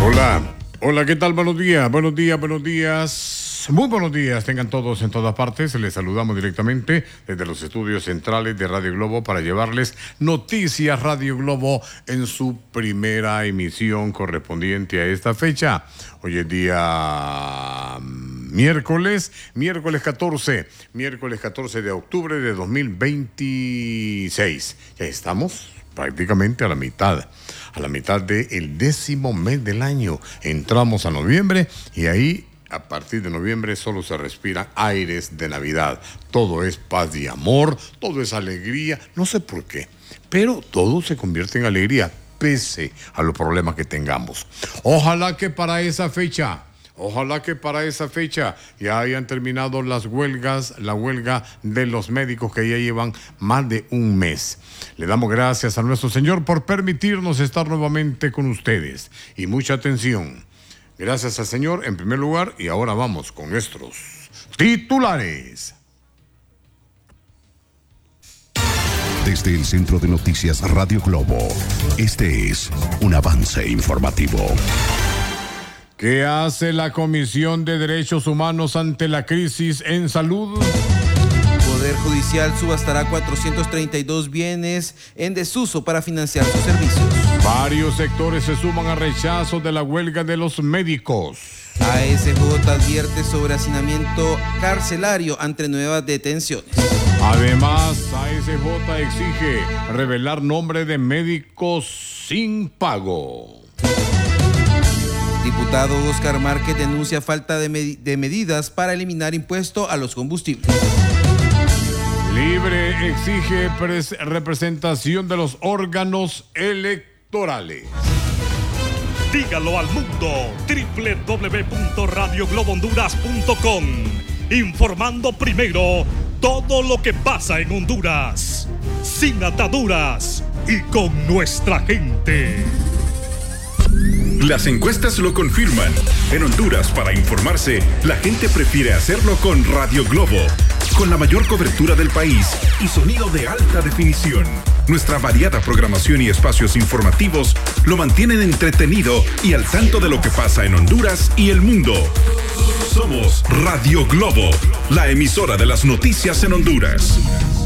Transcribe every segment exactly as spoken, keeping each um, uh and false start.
Hola, hola, ¿qué tal? Buenos días, buenos días, buenos días. Muy buenos días, tengan todos en todas partes. Les saludamos directamente desde los estudios centrales de Radio Globo para llevarles Noticias Radio Globo en su primera emisión correspondiente a esta fecha. Hoy es día miércoles, miércoles catorce, miércoles catorce de octubre de dos mil veintiséis. Ya estamos prácticamente a la mitad, a la mitad del décimo mes del año. Entramos a noviembre y ahí, a partir de noviembre, solo se respiran aires de Navidad. Todo es paz y amor, todo es alegría, no sé por qué, pero todo se convierte en alegría, pese a los problemas que tengamos. Ojalá que para esa fecha... Ojalá que para esa fecha ya hayan terminado las huelgas, la huelga de los médicos que ya llevan más de un mes. Le damos gracias a nuestro Señor por permitirnos estar nuevamente con ustedes. Y mucha atención. Gracias al Señor en primer lugar, y ahora vamos con nuestros titulares. Desde el Centro de Noticias Radio Globo, este es un avance informativo. ¿Qué hace la Comisión de Derechos Humanos ante la crisis en salud? Poder Judicial subastará cuatrocientos treinta y dos bienes en desuso para financiar sus servicios. Varios sectores se suman a rechazo de la huelga de los médicos. A S J advierte sobre hacinamiento carcelario ante nuevas detenciones. Además, A S J exige revelar nombre de médicos sin pago. Diputado Oscar Márquez denuncia falta de, med- de medidas para eliminar impuesto a los combustibles. Libre exige pres- representación de los órganos electorales. Dígalo al mundo, doble u doble u doble u punto radio globo honduras punto com. Informando primero todo lo que pasa en Honduras, sin ataduras y con nuestra gente. Las encuestas lo confirman. En Honduras, para informarse, la gente prefiere hacerlo con Radio Globo, con la mayor cobertura del país y sonido de alta definición. Nuestra variada programación y espacios informativos lo mantienen entretenido y al tanto de lo que pasa en Honduras y el mundo. Somos Radio Globo, la emisora de las noticias en Honduras.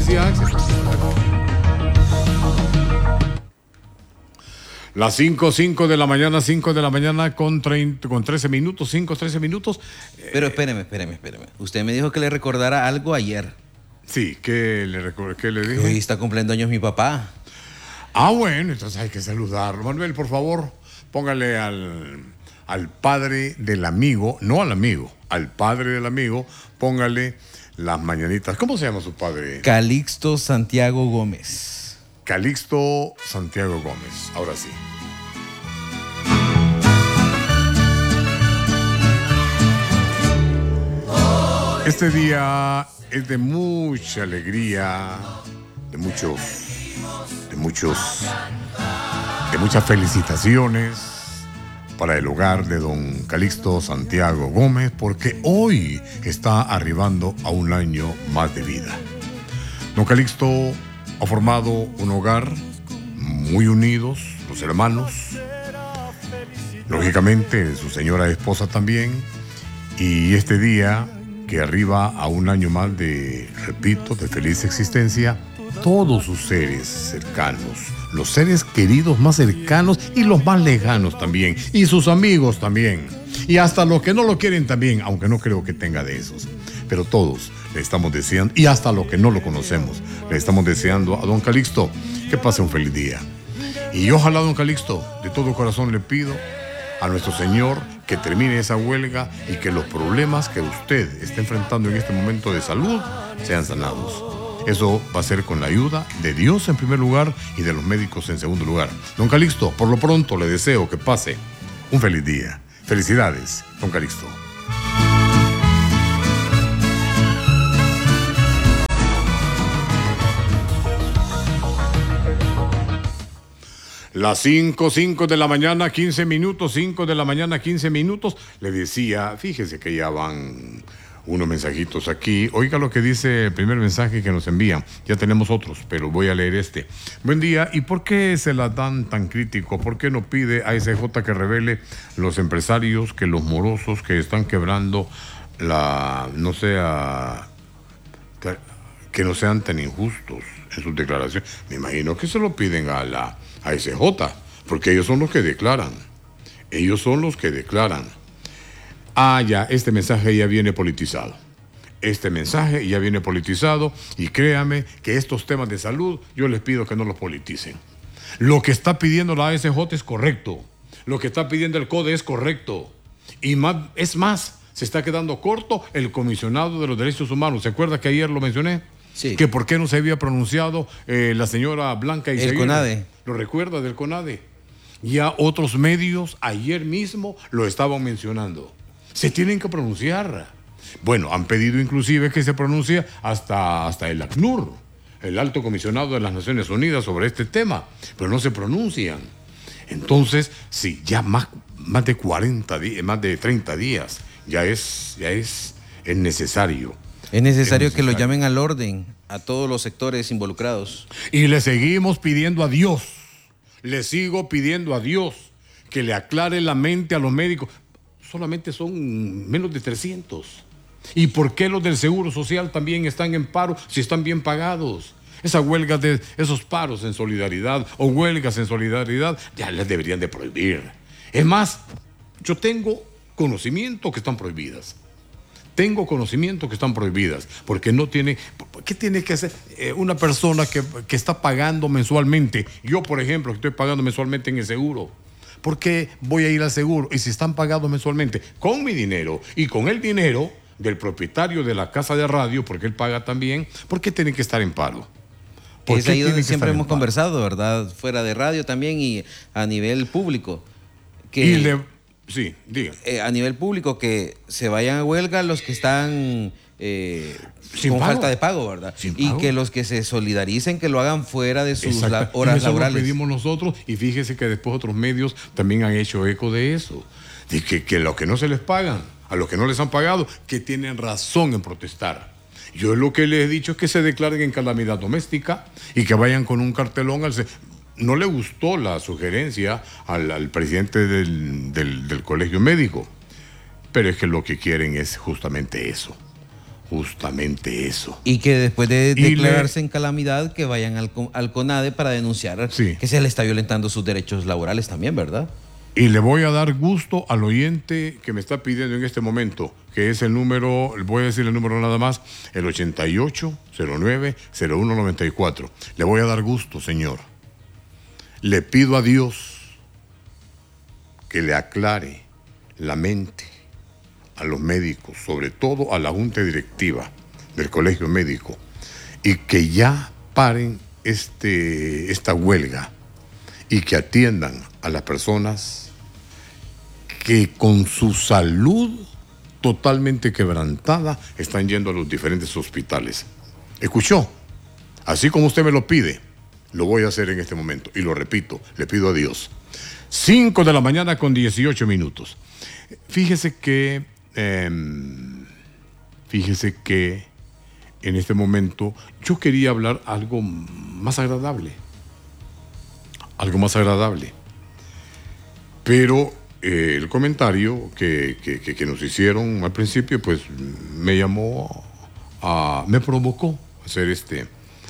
Las cinco, cinco de la mañana, cinco de la mañana con, treinta, con trece minutos, cinco, trece minutos. Pero espéreme, espéreme, espéreme. Usted me dijo que le recordara algo ayer. Sí, ¿qué le, record- qué le dije? Hoy está cumpliendo años mi papá. Ah, bueno, entonces hay que saludarlo. Manuel, por favor, póngale al, al padre del amigo, no al amigo, al padre del amigo, póngale las mañanitas. ¿Cómo se llama su padre? Calixto Santiago Gómez. Calixto Santiago Gómez. Ahora sí. Este día es de mucha alegría, de muchos, de muchos, de muchas felicitaciones para el hogar de don Calixto Santiago Gómez, porque hoy está arribando a un año más de vida. Don Calixto ha formado un hogar muy unidos, los hermanos, lógicamente su señora esposa también, y este día que arriba a un año más de, repito, de feliz existencia, todos sus seres cercanos, los seres queridos más cercanos y los más lejanos también, y sus amigos también, y hasta los que no lo quieren también, aunque no creo que tenga de esos, pero todos le estamos deseando, y hasta los que no lo conocemos, le estamos deseando a don Calixto que pase un feliz día. Y ojalá, don Calixto, de todo corazón le pido a nuestro Señor que termine esa huelga y que los problemas que usted está enfrentando en este momento de salud sean sanados. Eso va a ser con la ayuda de Dios en primer lugar y de los médicos en segundo lugar. Don Calixto, por lo pronto le deseo que pase un feliz día. Felicidades, don Calixto. Las cinco, cinco de la mañana, quince minutos, cinco de la mañana, quince minutos. Le decía, fíjese que ya van unos mensajitos aquí. Oiga lo que dice el primer mensaje que nos envían. Ya tenemos otros, pero voy a leer este. Buen día. ¿Y por qué se la dan tan crítico? ¿Por qué no pide a S J que revele los empresarios que los morosos que están quebrando la, no sea, que no sean tan injustos en sus declaraciones? Me imagino que se lo piden a la a S J, porque ellos son los que declaran. Ellos son los que declaran. Ah, ya, este mensaje ya viene politizado. Este mensaje ya viene politizado y créame que estos temas de salud yo les pido que no los politicen. Lo que está pidiendo la A S J es correcto. Lo que está pidiendo el C O D E es correcto. Y más, es más, se está quedando corto el comisionado de los derechos humanos. ¿Se acuerda que ayer lo mencioné? Sí. Que por qué no se había pronunciado eh, la señora Blanca Izaguirre. El CONADE. ¿Lo recuerda del CONADE? Ya otros medios ayer mismo lo estaban mencionando. Se tienen que pronunciar. Bueno, han pedido inclusive que se pronuncie hasta, hasta el ACNUR, el Alto Comisionado de las Naciones Unidas, sobre este tema, pero no se pronuncian. Entonces, sí, ya más, más de cuarenta días, más de treinta días, ya es, ya es, es necesario. Es necesario, es necesario que lo llamen al orden a todos los sectores involucrados. Y le seguimos pidiendo a Dios, le sigo pidiendo a Dios que le aclare la mente a los médicos. Solamente son menos de trescientos. ¿Y por qué los del Seguro Social también están en paro si están bien pagados? Esas huelgas de esos paros en solidaridad o huelgas en solidaridad ya les deberían de prohibir. Es más, yo tengo conocimiento que están prohibidas. Tengo conocimiento que están prohibidas porque no tiene... ¿Qué tiene que hacer eh, una persona que, que está pagando mensualmente? Yo, por ejemplo, que estoy pagando mensualmente en el seguro. ¿Por qué voy a ir al seguro? Y si están pagados mensualmente con mi dinero y con el dinero del propietario de la casa de radio, porque él paga también, ¿por qué tienen que estar en paro? Es ahí donde siempre hemos conversado, ¿verdad? Fuera de radio también y a nivel público. Que, y le, sí, diga. Eh, a nivel público, que se vayan a huelga los que están eh, Sin con pago. falta de pago, ¿verdad? Sin y pago. que los que se solidaricen, que lo hagan fuera de sus Exacto. la, horas y eso laborales. lo pedimos nosotros y fíjese que después otros medios también han hecho eco de eso. De que, que los que no se les pagan, a los que no les han pagado, que tienen razón en protestar. Yo lo que les he dicho es que se declaren en calamidad doméstica y que vayan con un cartelón al... No le gustó la sugerencia al, al presidente del, del, del colegio médico, pero es que lo que quieren es justamente eso, justamente eso. Y que después de Y declararse le- en calamidad, que vayan al, co- al CONADE para denunciar Sí. que se le está violentando sus derechos laborales también, ¿verdad? Y le voy a dar gusto al oyente que me está pidiendo en este momento, que es el número, voy a decir el número nada más, el ochenta y ocho, cero nueve, cero uno noventa y cuatro. Le voy a dar gusto, señor. Le pido a Dios que le aclare la mente a los médicos, sobre todo a la junta directiva del colegio médico, y que ya paren este, esta huelga y que atiendan a las personas que con su salud totalmente quebrantada están yendo a los diferentes hospitales. ¿Escuchó? Así como usted me lo pide, lo voy a hacer en este momento. Y lo repito, le pido a Dios. cinco de la mañana con dieciocho minutos. Fíjese que, eh, fíjese que en este momento yo quería hablar algo más agradable. Algo más agradable. Pero eh, el comentario que, que, que, que nos hicieron al principio, pues me llamó, a, me provocó hacer este.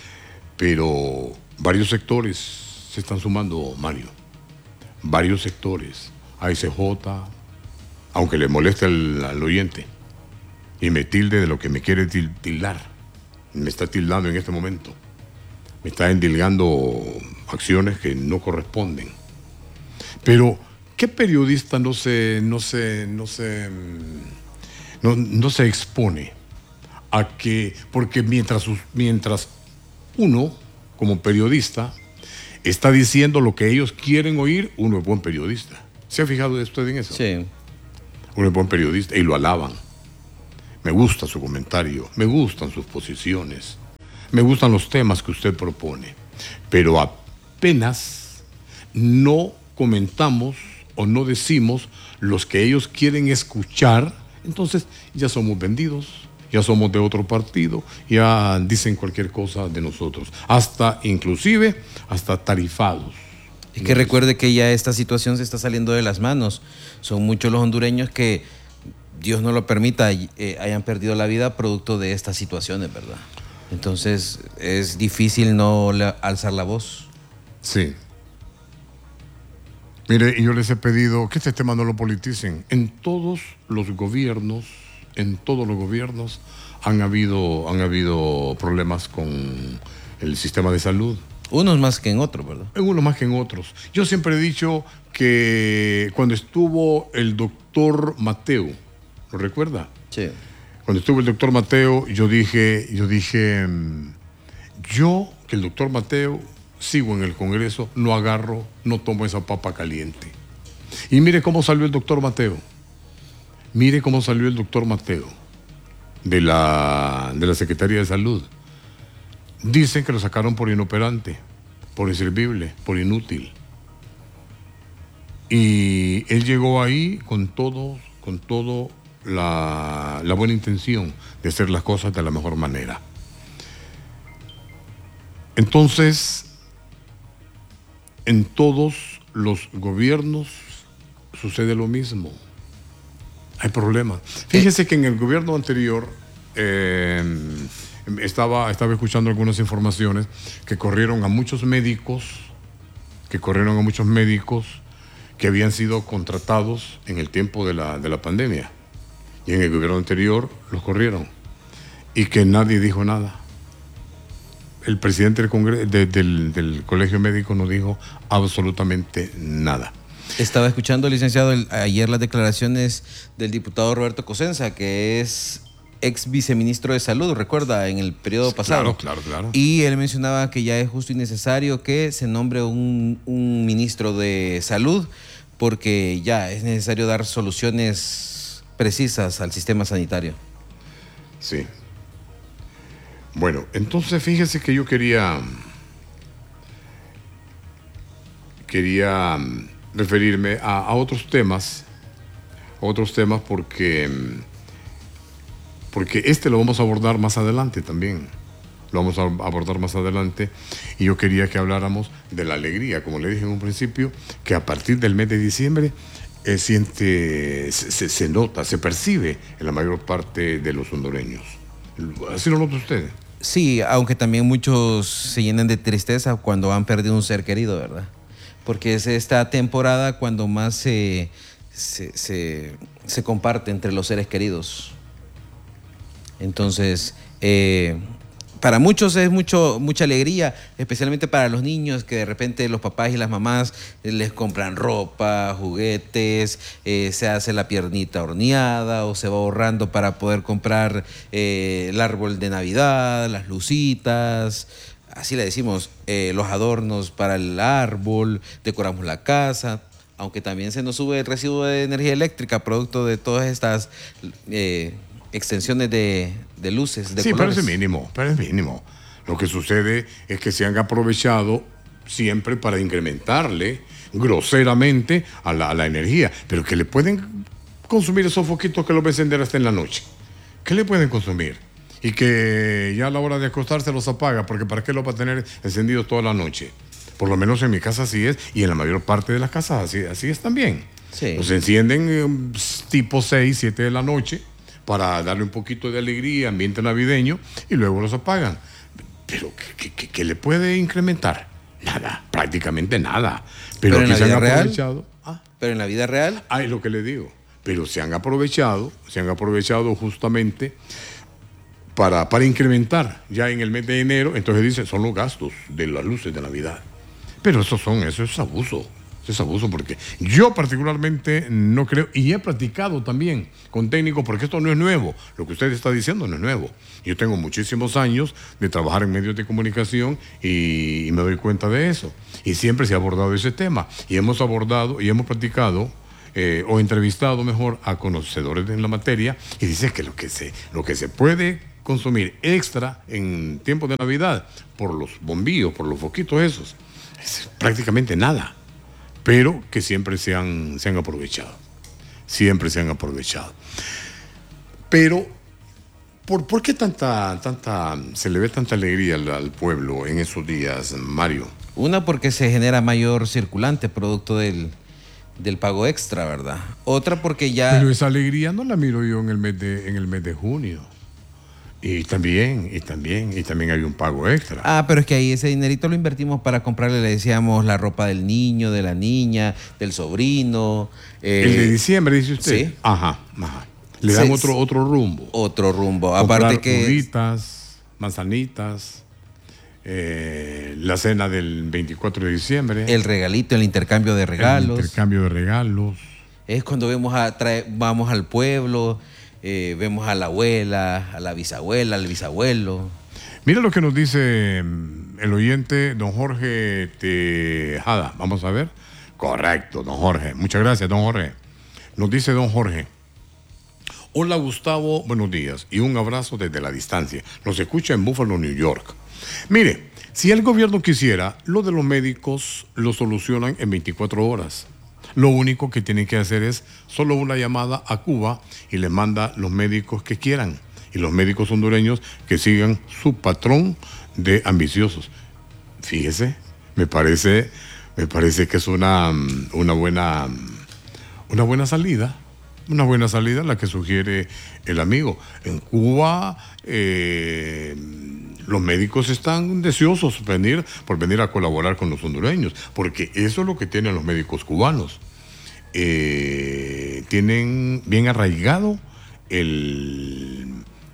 Pero varios sectores se están sumando, Mario. Varios sectores. A S J, aunque le moleste al, al oyente, y me tilde de lo que me quiere til- tildar. Me está tildando en este momento. Me está endilgando acciones que no corresponden. Pero, ¿qué periodista no se, no se, no se, no, no se expone a que, porque mientras, mientras uno, como periodista, está diciendo lo que ellos quieren oír, uno es buen periodista? ¿Se ha fijado usted en eso? Sí. Uno es buen periodista y lo alaban. Me gusta su comentario, me gustan sus posiciones, me gustan los temas que usted propone, pero apenas no comentamos o no decimos los que ellos quieren escuchar Entonces ya somos vendidos, ya somos de otro partido, ya dicen cualquier cosa de nosotros, hasta inclusive hasta tarifados. Es que recuerde que ya esta situación se está saliendo de las manos. Son muchos los hondureños que, Dios no lo permita, eh, hayan perdido la vida producto de estas situaciones, ¿verdad? Entonces es difícil no la, alzar la voz. Sí. Mire, y yo les he pedido que este tema no lo politicen. En todos los gobiernos, en todos los gobiernos han habido, han habido problemas con el sistema de salud. Unos más que en otros, ¿verdad? En unos más que en otros. Yo siempre he dicho que cuando estuvo el doctor Mateo, ¿lo recuerda? Sí. Cuando estuvo el doctor Mateo, yo dije, yo dije, yo que el doctor Mateo sigo en el Congreso, no agarro, no tomo esa papa caliente. Y mire cómo salió el doctor Mateo. Mire cómo salió el doctor Mateo de la, de la Secretaría de Salud. Dicen que lo sacaron por inoperante, por inservible, por inútil. Y él llegó ahí con todo, con todo la, la buena intención de hacer las cosas de la mejor manera. Entonces, en todos los gobiernos sucede lo mismo. Hay problemas. Fíjese que en el gobierno anterior eh, estaba, estaba escuchando algunas informaciones que corrieron a muchos médicos, que corrieron a muchos médicos que habían sido contratados en el tiempo de la, de la pandemia. Y en el gobierno anterior los corrieron. Y que nadie dijo nada. El presidente del, Congreso, de, del, del Colegio Médico no dijo absolutamente nada. Estaba escuchando, licenciado, el, ayer las declaraciones del diputado Roberto Cosenza, que es ex viceministro de Salud, recuerda, en el periodo pasado. Claro, claro, claro. Y él mencionaba que ya es justo y necesario que se nombre un, un ministro de Salud, porque ya es necesario dar soluciones precisas al sistema sanitario. Sí. Bueno, entonces fíjese que yo quería quería referirme a, a otros temas, a otros temas porque porque este lo vamos a abordar más adelante también, lo vamos a abordar más adelante y yo quería que habláramos de la alegría, como le dije en un principio, que a partir del mes de diciembre eh, siente, se, se nota, se percibe en la mayor parte de los hondureños. ¿Así lo nota usted? Sí, aunque también muchos se llenan de tristeza cuando han perdido un ser querido, ¿verdad? Porque es esta temporada cuando más se, se, se, se comparte entre los seres queridos. Entonces, eh, para muchos es mucho, mucha alegría, especialmente para los niños, que de repente los papás y las mamás les compran ropa, juguetes, eh, se hace la piernita horneada o se va ahorrando para poder comprar eh, el árbol de Navidad, las lucitas, así le decimos, eh, los adornos para el árbol, decoramos la casa, aunque también se nos sube el residuo de energía eléctrica producto de todas estas eh, extensiones de, de luces, de sí, colores. pero es mínimo, pero es mínimo. Lo que sucede es que se han aprovechado siempre para incrementarle groseramente a la, a la energía, pero que le pueden consumir esos foquitos que los va a encender hasta en la noche. ¿Qué le pueden consumir? Y que ya a la hora de acostarse los apaga, porque ¿para qué los va a tener encendidos toda la noche? Por lo menos en mi casa así es, y en la mayor parte de las casas así, así es también. Sí. Los encienden eh, tipo seis, siete de la noche, para darle un poquito de alegría, ambiente navideño, y luego los apagan. Pero ¿qué, qué, qué le puede incrementar? Nada, prácticamente nada. Pero, Pero en la se vida han real, aprovechado. Ah, pero en la vida real, ah, es lo que le digo. Pero se han aprovechado, se han aprovechado justamente para, para incrementar ya en el mes de enero. Entonces dicen, son los gastos de las luces de Navidad. Pero eso son, eso es abuso. Es abuso porque yo particularmente no creo, y he practicado también con técnicos, porque esto no es nuevo, lo que usted está diciendo no es nuevo. Yo tengo muchísimos años de trabajar en medios de comunicación y, y me doy cuenta de eso. Y siempre se ha abordado ese tema, y hemos abordado y hemos practicado eh, o entrevistado mejor a conocedores en la materia, y dice que lo que se, lo que se puede consumir extra en tiempo de Navidad por los bombillos, por los foquitos esos, es prácticamente nada. Pero que siempre se han, se han aprovechado, siempre se han aprovechado. Pero, ¿por, ¿por qué tanta, tanta, se le ve tanta alegría al, al pueblo en esos días, Mario? Una, porque se genera mayor circulante producto del, del pago extra, ¿verdad? Otra, porque ya... Pero esa alegría no la miro yo en el mes de, en el mes de junio. Y también, y también, y también hay un pago extra. Ah, pero es que ahí ese dinerito lo invertimos para comprarle, le decíamos, la ropa del niño, de la niña, del sobrino. Eh, el de diciembre, dice usted. Sí. Ajá, ajá. Le dan Sí, otro, otro rumbo. Otro rumbo. Comprar Aparte que... uvitas, manzanitas, eh, la cena del veinticuatro de diciembre. El regalito, el intercambio de regalos. El intercambio de regalos. Es cuando vemos a trae, vamos al pueblo, eh, vemos a la abuela, a la bisabuela, al bisabuelo. Mira lo que nos dice el oyente, don Jorge Tejada. Vamos a ver. Correcto, don Jorge. Muchas gracias, don Jorge. Nos dice don Jorge. Hola, Gustavo, buenos días y un abrazo desde la distancia. Nos escucha en Buffalo, New York. Mire, si el gobierno quisiera, lo de los médicos lo solucionan en veinticuatro horas. Lo único que tienen que hacer es solo una llamada a Cuba y les manda los médicos que quieran. Y los médicos hondureños que sigan su patrón de ambiciosos. Fíjese, me parece, me parece que es una, una buena, una buena salida. Una buena salida la que sugiere el amigo. En Cuba eh, los médicos están deseosos por venir, por venir a colaborar con los hondureños, porque eso es lo que tienen los médicos cubanos. Eh, tienen bien arraigado el,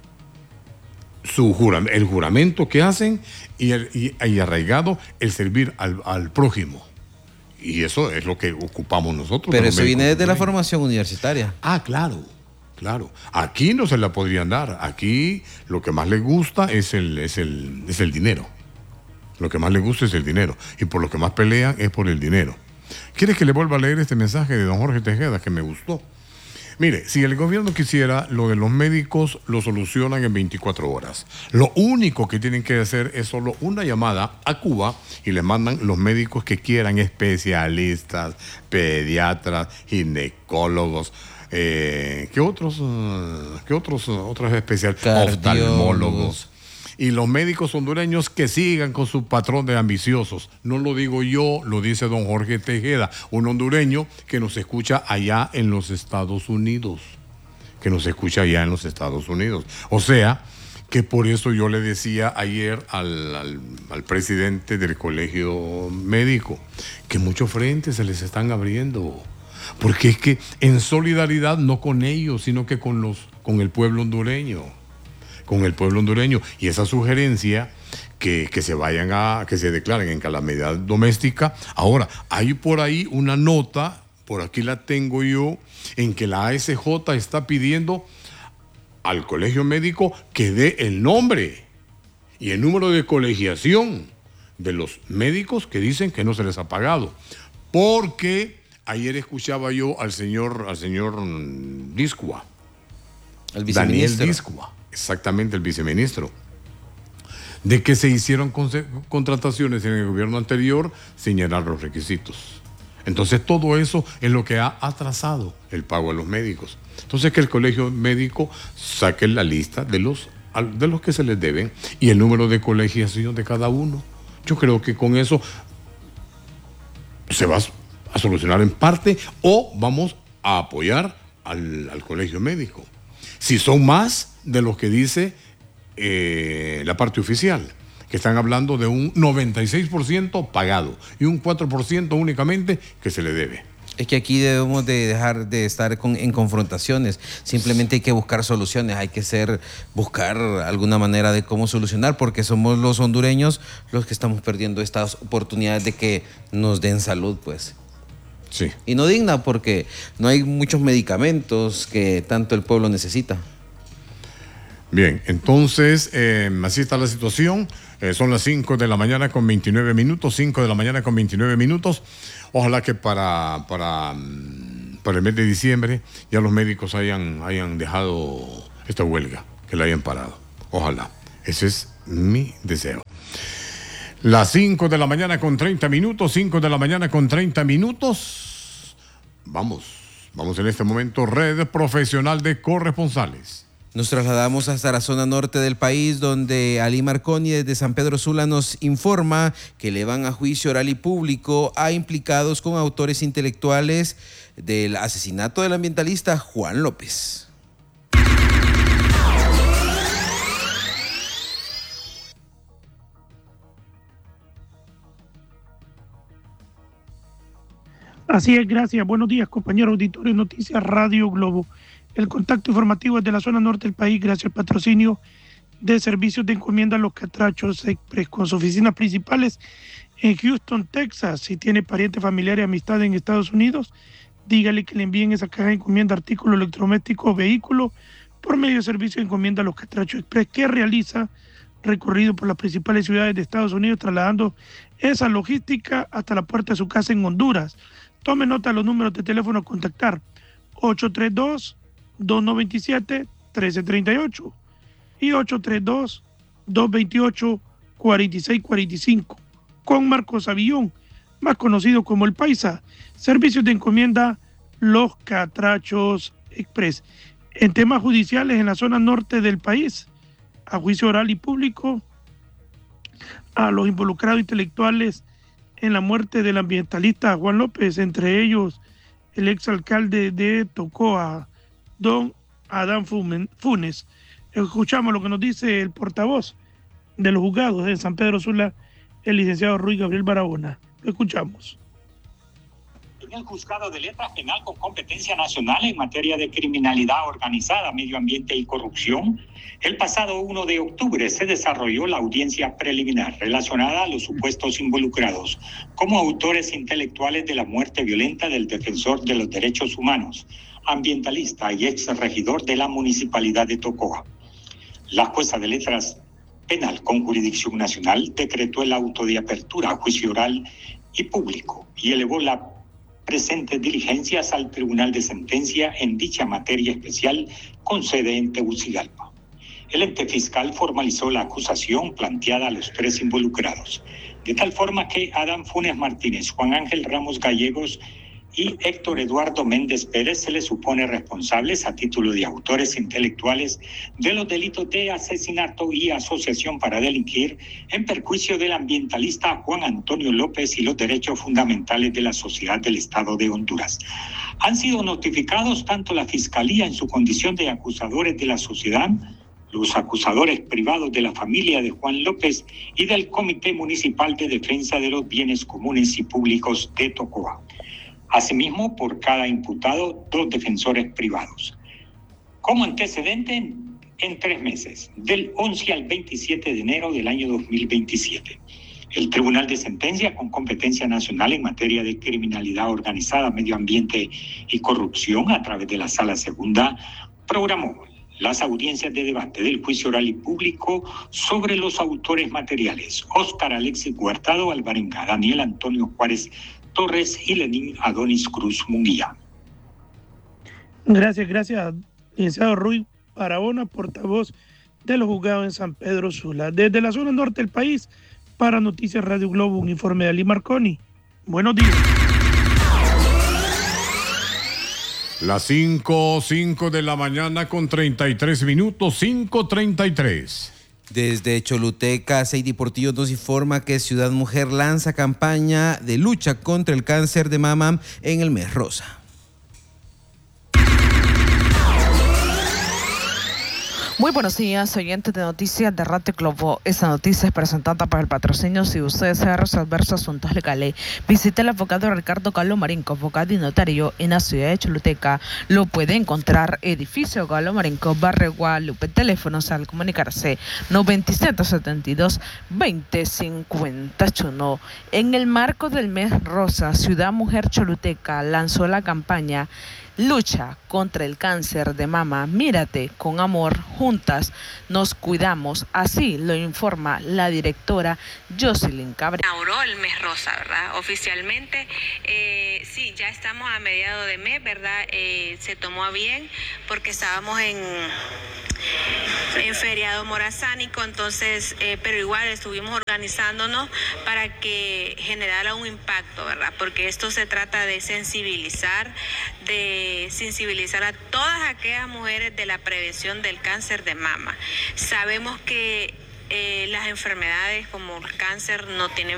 su juram, el juramento que hacen y, el, y, y arraigado el servir al, al prójimo. Y eso es lo que ocupamos nosotros. Pero eso viene desde la hondureños. formación universitaria. Ah, claro, claro. Aquí no se la podrían dar. Aquí lo que más les gusta es el, es el, es el dinero. Lo que más les gusta es el dinero. Y por lo que más pelean es por el dinero. ¿Quieres que le vuelva a leer este mensaje de don Jorge Tejeda que me gustó? Mire, si el gobierno quisiera, lo de los médicos lo solucionan en veinticuatro horas. Lo único que tienen que hacer es solo una llamada a Cuba y les mandan los médicos que quieran, especialistas, pediatras, ginecólogos, eh, ¿qué otros, uh, qué otros, uh, otros especialistas? Oftalmólogos. Y los médicos hondureños que sigan con su patrón de ambiciosos. No lo digo yo, lo dice don Jorge Tejeda, un hondureño que nos escucha allá en los Estados Unidos. Que nos escucha allá en los Estados Unidos. O sea, que por eso yo le decía ayer al, al, al presidente del colegio médico, que muchos frentes se les están abriendo. Porque es que en solidaridad, no con ellos, sino que con, los, con el pueblo hondureño. con el pueblo hondureño, y esa sugerencia que, que se vayan a, que se declaren en calamidad doméstica. Ahora, hay por ahí una nota, por aquí la tengo yo, en que la A S J está pidiendo al colegio médico que dé el nombre y el número de colegiación de los médicos que dicen que no se les ha pagado, porque ayer escuchaba yo al señor, al señor Discua, El viceministro. Daniel Discua. Exactamente, el viceministro, de que se hicieron contrataciones en el gobierno anterior sin llenar los requisitos. Entonces todo eso es lo que ha atrasado el pago a los médicos. Entonces que el colegio médico saque la lista de los, de los que se les deben y el número de colegiación de cada uno. Yo creo que con eso se va a solucionar en parte, o vamos a apoyar al, al colegio médico. Si son más de los que dice eh, la parte oficial, que están hablando de un noventa y seis por ciento pagado y un cuatro por ciento únicamente que se le debe. Es que aquí debemos de dejar de estar con, en confrontaciones. Simplemente hay que buscar soluciones, hay que ser, buscar alguna manera de cómo solucionar, porque somos los hondureños los que estamos perdiendo estas oportunidades de que nos den salud, pues. Sí. Y no digna, porque no hay muchos medicamentos que tanto el pueblo necesita. Bien, entonces, eh, así está la situación. Eh, son las cinco de la mañana con veintinueve minutos, cinco de la mañana con veintinueve minutos. Ojalá que para, para, para el mes de diciembre ya los médicos hayan, hayan dejado esta huelga, que la hayan parado. Ojalá. Ese es mi deseo. Las cinco de la mañana con treinta minutos, cinco de la mañana con treinta minutos. Vamos, vamos en este momento, Red Profesional de Corresponsales. Nos trasladamos hasta la zona norte del país, donde Ali Marconi desde San Pedro Sula nos informa que le van a juicio oral y público a implicados con autores intelectuales del asesinato del ambientalista Juan López. Así es, gracias. Buenos días, compañeros auditores, Noticias Radio Globo. El contacto informativo es de la zona norte del país, gracias al patrocinio de servicios de encomienda Los Catrachos Express, con sus oficinas principales en Houston, Texas. Si tiene parientes, familiares y amistad en Estados Unidos, dígale que le envíen esa caja de encomienda, artículo electrodoméstico o vehículo, por medio de servicio de encomienda Los Catrachos Express, que realiza recorrido por las principales ciudades de Estados Unidos, trasladando esa logística hasta la puerta de su casa en Honduras. Tome nota de los números de teléfono a contactar: ocho tres dos, dos nueve siete, uno tres tres ocho y ocho tres dos, dos dos ocho, cuatro seis cuatro cinco. Con Marcos Avillón, más conocido como El Paisa, servicios de encomienda Los Catrachos Express. En temas judiciales en la zona norte del país, a juicio oral y público a los involucrados intelectuales en la muerte del ambientalista Juan López, entre ellos el exalcalde de Tocoa, don Adán Funes. Escuchamos lo que nos dice el portavoz de los juzgados de San Pedro Sula, el licenciado Ruy Gabriel Barahona. Lo escuchamos. En el Juzgado de Letras Penal con competencia nacional en materia de criminalidad organizada, medio ambiente y corrupción, el pasado primero de octubre se desarrolló la audiencia preliminar relacionada a los supuestos involucrados como autores intelectuales de la muerte violenta del defensor de los derechos humanos, ambientalista y ex regidor de la Municipalidad de Tocoa. La jueza de Letras Penal con jurisdicción nacional decretó el auto de apertura a juicio oral y público y elevó la presentes diligencias al Tribunal de Sentencia en dicha materia especial con sede en Tegucigalpa. El ente fiscal formalizó la acusación planteada a los tres involucrados, de tal forma que Adán Funes Martínez, Juan Ángel Ramos Gallegos y Héctor Eduardo Méndez Pérez se les supone responsables a título de autores intelectuales de los delitos de asesinato y asociación para delinquir en perjuicio del ambientalista Juan Antonio López y los derechos fundamentales de la sociedad del Estado de Honduras. Han sido notificados tanto la Fiscalía en su condición de acusadores de la sociedad, los acusadores privados de la familia de Juan López y del Comité Municipal de Defensa de los Bienes Comunes y Públicos de Tocoa. Asimismo, por cada imputado, dos defensores privados. Como antecedente, en tres meses, del once al veintisiete de enero del año dos mil veintisiete, el Tribunal de Sentencia con competencia nacional en materia de criminalidad organizada, medio ambiente y corrupción, a través de la Sala Segunda, programó las audiencias de debate del juicio oral y público sobre los autores materiales: Óscar Alexis Huertado Alvarenga, Daniel Antonio Juárez Torres y Lenín Adonis Cruz Munguía. Gracias, gracias, licenciado Ruy Barahona, portavoz de los juzgados en San Pedro Sula. Desde la zona norte del país, para Noticias Radio Globo, un informe de Ali Marconi. Buenos días. Las cinco, cinco de la mañana con treinta y tres minutos, cinco treinta y tres. Desde Choluteca, Seidy Portillo nos informa que Ciudad Mujer lanza campaña de lucha contra el cáncer de mama en el mes rosa. Muy buenos días, oyentes de Noticias de Radio Globo. Esta noticia es presentada por el patrocinio. Si usted desea resolver sus asuntos legales, visite al abogado Ricardo Galo Marinco, abogado y notario en la ciudad de Choluteca. Lo puede encontrar edificio Galo Marinco, barrio Guadalupe. Teléfonos al comunicarse noventa y siete setenta y dos, veinte cincuenta y uno. En el marco del mes rosa, Ciudad Mujer Choluteca lanzó la campaña Lucha contra el cáncer de mama. Mírate con amor, juntas nos cuidamos. Así lo informa la directora Jocelyn Cabrera. Inauguró el mes rosa, ¿verdad? Oficialmente, eh, sí, ya estamos a mediados de mes, ¿verdad? Eh, se tomó a bien porque estábamos en, en feriado morazánico, entonces, eh, pero igual estuvimos organizándonos para que generara un impacto, ¿verdad? Porque esto se trata de sensibilizar, de sensibilizar a todas aquellas mujeres de la prevención del cáncer de mama. Sabemos que eh, las enfermedades como el cáncer no tienen